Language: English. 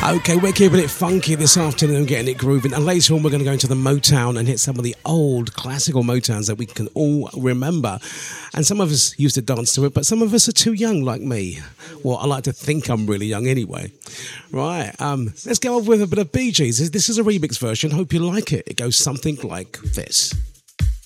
Okay, we're keeping it funky this afternoon, getting it grooving. And later on, we're going to go into the Motown and hit some of the old classical Motowns that we can all remember. And some of us used to dance to it, but some of us are too young, like me. Well, I like to think I'm really young anyway. Right, let's go off with a bit of Bee Gees. This is a remix version. Hope you like it. It goes something like this.